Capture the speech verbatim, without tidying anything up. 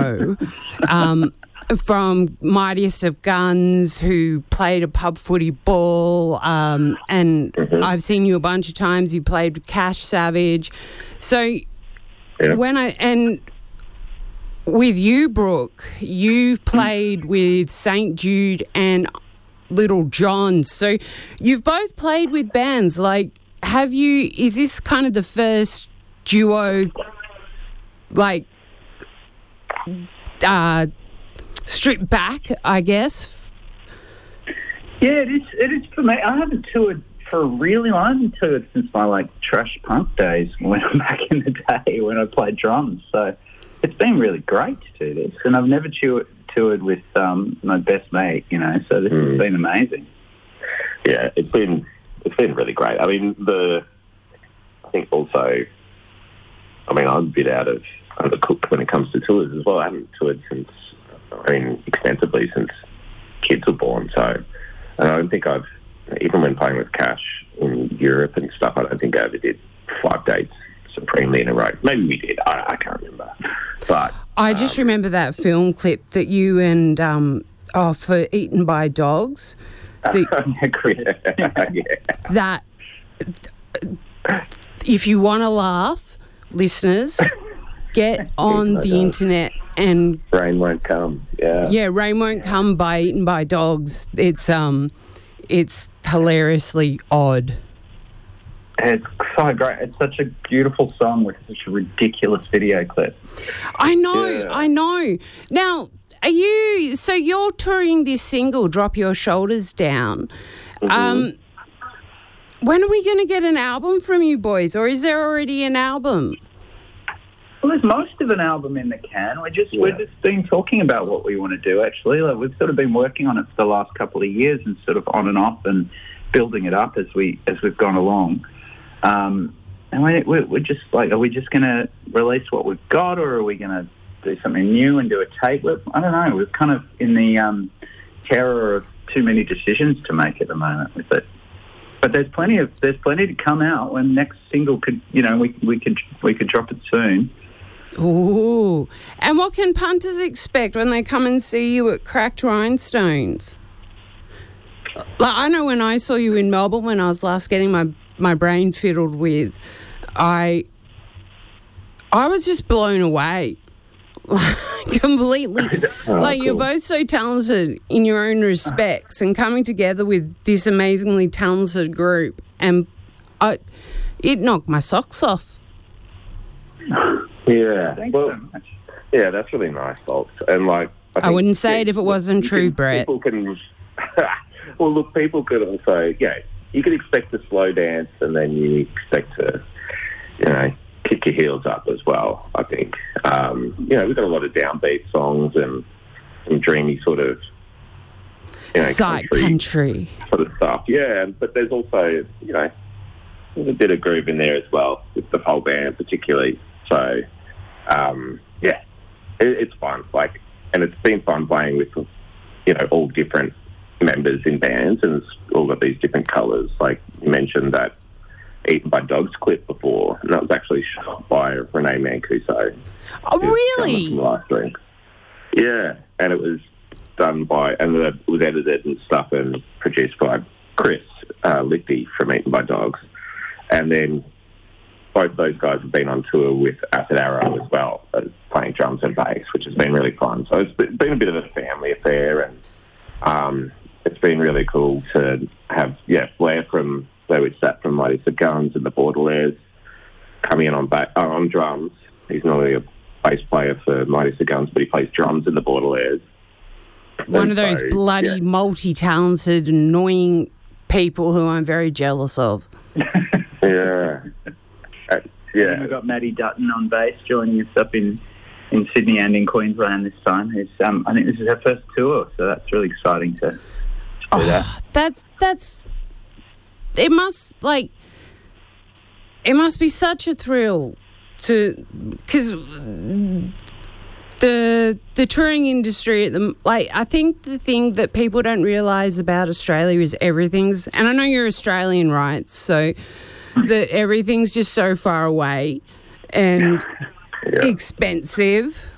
duo um, from Mightiest of Guns, who played a pub footy ball, um, and mm-hmm. I've seen you a bunch of times. You played with Cash Savage. So yeah. when I... and with you, Brooke, you've played with Saint Jude and Little John. So you've both played with bands. Like, have you... is this kind of the first duo, like, uh, stripped back, I guess? Yeah, it is, it is for me. I haven't toured for a really long. I haven't toured since my, like, trash punk days when I'm back in the day when I played drums. So it's been really great to do this. And I've never toured, toured with um, my best mate, you know, so this mm. has been amazing. Yeah, it's been it's been really great. I mean, the I think also, I mean, I'm a bit out of undercooked when it comes to tours as well. I haven't toured since, I mean, extensively since kids were born. So I don't think I've, even when playing with Cash in Europe and stuff, I don't think I ever did five dates supremely in a row. Maybe we did. I, I can't remember. But I just um, remember that film clip that you and um, oh, for Eaten by Dogs. The, yeah. That if you want to laugh, listeners, get on the dogs. internet and Rain Won't Come. Yeah, yeah, Rain Won't Come by Eaten by Dogs. It's um, it's hilariously odd. It's so great. It's such a beautiful song with such a ridiculous video clip. I know, yeah. I know. Now, are you, so you're touring this single, Drop Your Shoulders Down. Mm-hmm. Um, when are we going to get an album from you boys, or is there already an album? Well, there's most of an album in the can. We're just, yeah. we've just been talking about what we want to do, actually. Like, we've sort of been working on it for the last couple of years and sort of on and off and building it up as, we, as we've gone along. Um, and we're, we're just like, are we just going to release what we've got, or are we going to do something new and do a tape? I don't know. We're kind of in the um, terror of too many decisions to make at the moment with it. But there's plenty of there's plenty to come out. When next single could, you know, we we could we could drop it soon. Ooh! And what can punters expect when they come and see you at Cracked Rhinestones? Like, I know when I saw you in Melbourne when I was last getting my. my brain fiddled with, I I was just blown away. Completely. Oh, like, cool. You're both so talented in your own respects, and coming together with this amazingly talented group, and I, it knocked my socks off. Yeah. Thanks well, so much. Yeah, that's really nice, folks. And, like, I, I wouldn't say yeah, it if it wasn't true, can, Brett. People can... well, look, people could also... Yeah, you could expect to slow dance, and then you expect to, you know, kick your heels up as well, I think. Um, you know, we've got a lot of downbeat songs and some dreamy sort of, you know, Sight country, country sort of stuff. Yeah, but there's also, you know, there's a bit of groove in there as well with the whole band particularly. So, um, yeah, it, it's fun. Like, and it's been fun playing with, you know, all different members in bands, and it's all got these different colours. Like, you mentioned that Eaten by Dogs clip before, and that was actually shot by Renee Mancuso. Oh, really? Last week. Yeah, and it was done by, and it was edited and stuff and produced by Chris uh, Lichty from Eaten by Dogs. And then both those guys have been on tour with Acid Arrow as well, uh, playing drums and bass, which has been really fun. So it's been a bit of a family affair, and um, it's been really cool to have, yeah, Blair from where we sat from Mightiest of Guns and the Baudelaires coming in on ba- uh, on drums. He's not only a bass player for Mightiest of Guns, but he plays drums in the Baudelaires. One and of those so, bloody yeah. multi-talented, annoying people who I'm very jealous of. yeah. Uh, yeah. And we've got Maddie Dutton on bass joining us up in, in Sydney and in Queensland this time. Who's, um, I think this is her first tour, so that's really exciting to, to oh, do that. That's, that's, it must, like, it must be such a thrill to, because the the touring industry at the, like, I think the thing that people don't realise about Australia is everything's, and I know you're Australian, right? So that everything's just so far away and yeah. expensive.